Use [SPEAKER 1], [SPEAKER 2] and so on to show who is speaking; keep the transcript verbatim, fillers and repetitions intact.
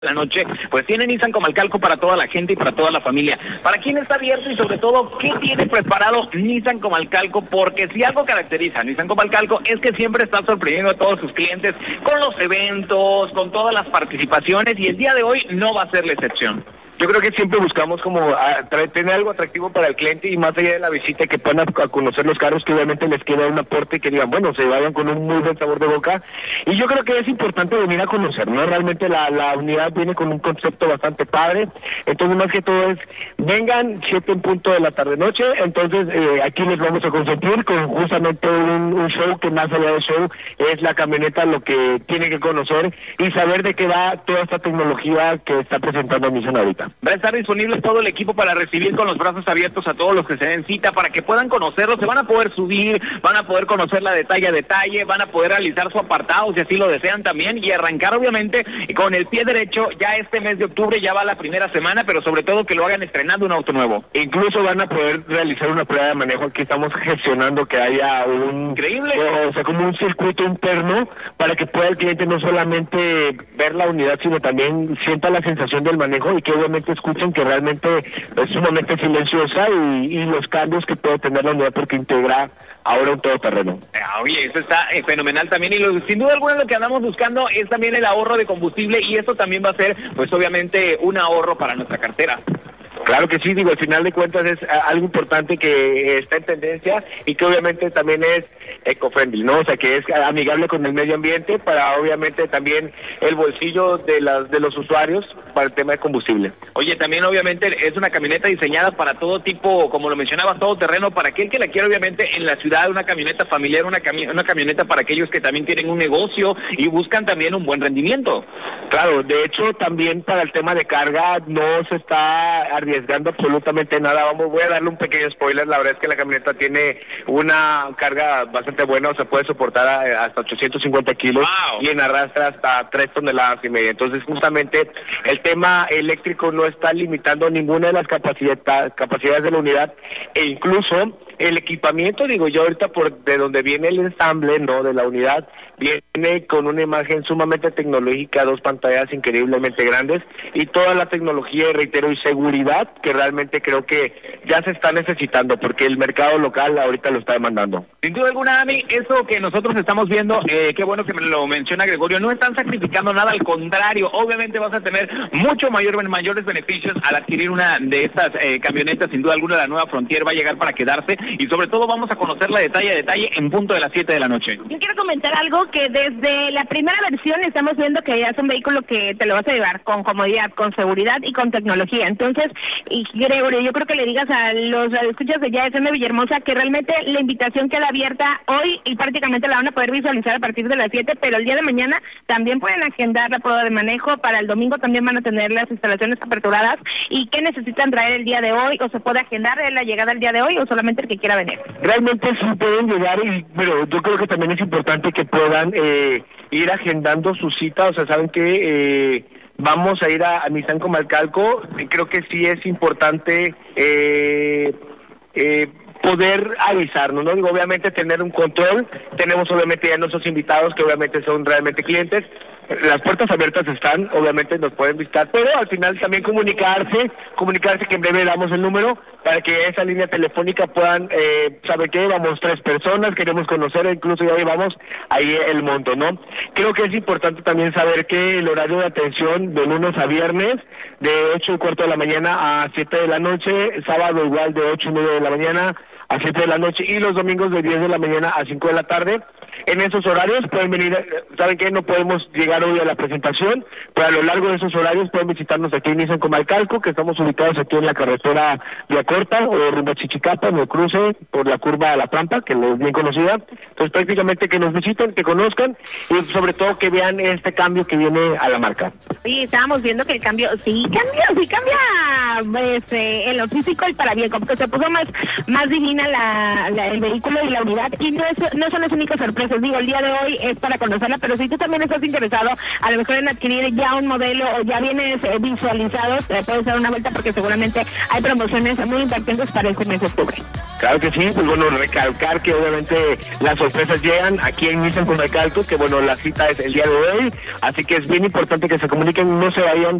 [SPEAKER 1] la noche, pues tiene Nissan Comalcalco para toda la gente y para toda la familia. ¿Para quién está abierto y sobre todo qué tiene preparado Nissan Comalcalco? Porque si algo caracteriza a Nissan Comalcalco es que siempre está sorprendiendo a todos sus clientes con los eventos, con todas las participaciones, y el día de hoy no va a ser la excepción.
[SPEAKER 2] Yo creo que siempre buscamos como a, tener algo atractivo para el cliente, y más allá de la visita, que puedan a, a conocer los carros, que obviamente les queda un aporte y que digan, bueno, se vayan con un muy buen sabor de boca. Y yo creo que es importante venir a conocer, ¿no? Realmente la, la unidad viene con un concepto bastante padre. Entonces, más que todo es, vengan siete en punto de la tarde-noche. Entonces, eh, aquí les vamos a consentir con justamente un, un show que, más allá del show, es la camioneta lo que tienen que conocer y saber de qué va toda esta tecnología que está presentando Nissan ahorita.
[SPEAKER 1] Va a estar disponible todo el equipo para recibir con los brazos abiertos a todos los que se den cita, para que puedan conocerlo. Se van a poder subir, van a poder conocerla detalle a detalle, van a poder realizar su apartado si así lo desean también, y arrancar obviamente con el pie derecho. Ya este mes de octubre ya va la primera semana, pero sobre todo que lo hagan estrenando un auto nuevo.
[SPEAKER 2] Incluso van a poder realizar una prueba de manejo. Aquí estamos gestionando que haya un...
[SPEAKER 1] Increíble.
[SPEAKER 2] O sea, como un circuito interno para que pueda el cliente no solamente ver la unidad, sino también sienta la sensación del manejo, y que obviamente escuchen que realmente es sumamente silenciosa, y, y los cambios que puede tener la unidad porque integra ahora un todoterreno.
[SPEAKER 1] Ah, oye, eso está eh, fenomenal también, y lo, sin duda alguna lo que andamos buscando es también el ahorro de combustible, y eso también va a ser, pues obviamente, un ahorro para nuestra cartera.
[SPEAKER 2] Claro que sí, digo, al final de cuentas es algo importante que está en tendencia y que obviamente también es eco-friendly, ¿no? O sea, que es amigable con el medio ambiente, para obviamente también el bolsillo de las de los usuarios para el tema de combustible.
[SPEAKER 1] Oye, también obviamente es una camioneta diseñada para todo tipo, como lo mencionabas, todo terreno, para aquel que la quiera obviamente en la ciudad, una camioneta familiar, una, cami una camioneta para aquellos que también tienen un negocio y buscan también un buen rendimiento.
[SPEAKER 2] Claro, de hecho también para el tema de carga no se está arriesgando absolutamente nada. Vamos, voy a darle un pequeño spoiler. La verdad es que la camioneta tiene una carga bastante buena, o sea, puede soportar a, hasta ochocientos cincuenta kilos.
[SPEAKER 1] Wow.
[SPEAKER 2] Y en arrastra hasta tres toneladas y media. Entonces, justamente el tema eléctrico no está limitando ninguna de las capacidades capacidades de la unidad, e incluso el equipamiento, digo yo ahorita por de donde viene el ensamble, no, de la unidad, viene con una imagen sumamente tecnológica, dos pantallas increíblemente grandes, y toda la tecnología, y reitero, y seguridad que realmente creo que ya se está necesitando, porque el mercado local ahorita lo está demandando.
[SPEAKER 1] Sin duda alguna, Dani, eso que nosotros estamos viendo, eh, qué bueno que me lo menciona Gregorio, no están sacrificando nada, al contrario, obviamente vas a tener mucho mayor, mayores beneficios al adquirir una de estas eh, camionetas. Sin duda alguna la nueva Frontier va a llegar para quedarse, y sobre todo vamos a conocerla detalle a detalle en punto de las siete de la noche.
[SPEAKER 3] Yo quiero comentar algo, que desde la primera versión estamos viendo que ya es un vehículo que te lo vas a llevar con comodidad, con seguridad y con tecnología. Entonces, y Gregorio, yo creo que le digas a los escuchas de Ya F M Villahermosa que realmente la invitación queda abierta hoy, y prácticamente la van a poder visualizar a partir de las siete, pero el día de mañana también pueden agendar la prueba de manejo. Para el domingo también van a tener las instalaciones aperturadas. ¿Y qué necesitan traer el día de hoy? ¿O se puede agendar la llegada el día de hoy, o solamente el que quiera venir?
[SPEAKER 2] Realmente sí pueden llegar, y pero yo creo que también es importante que puedan eh, ir agendando su cita. O sea, saben que eh, vamos a ir a, a Nissan Comalcalco. Creo que sí es importante eh, eh, poder avisarnos, ¿no? Digo, obviamente tener un control. Tenemos obviamente ya nuestros invitados que obviamente son realmente clientes. Las puertas abiertas están, obviamente nos pueden visitar, pero al final también comunicarse, comunicarse que en breve damos el número para que esa línea telefónica puedan eh, saber que vamos tres personas, queremos conocer, incluso ya llevamos ahí el monto, ¿no? Creo que es importante también saber que el horario de atención de lunes a viernes, de ocho y cuarto de la mañana a siete de la noche, sábado igual de ocho y media de la mañana a siete de la noche, y los domingos de diez de la mañana a cinco de la tarde. En esos horarios pueden venir, saben que no podemos llegar hoy a la presentación, pero a lo largo de esos horarios pueden visitarnos aquí en Nissan Comalcalco, que estamos ubicados aquí en la carretera Vía Corta, o rumbo a Chichicapa, en el cruce por la curva a La Trampa, que es bien conocida. Entonces prácticamente que nos visiten, que conozcan, y sobre todo que vean este cambio que viene a la marca.
[SPEAKER 3] Sí, estábamos viendo que el cambio, sí cambia, sí cambia este, en lo físico y para bien, como que se puso más, más divina la, la, el vehículo y la unidad, y no, es, no son las únicas sorpresas. Digo, el día de hoy es para conocerla, pero si tú también estás interesado a lo mejor en adquirir ya un modelo, o ya vienes eh, visualizado, te puedes dar una vuelta, porque seguramente hay promociones muy impactantes para este mes de octubre.
[SPEAKER 2] Claro que sí, pues bueno, recalcar que obviamente las sorpresas llegan aquí en Nissan Comalcalco, que bueno, la cita es el día de hoy, así que es bien importante que se comuniquen, no se vayan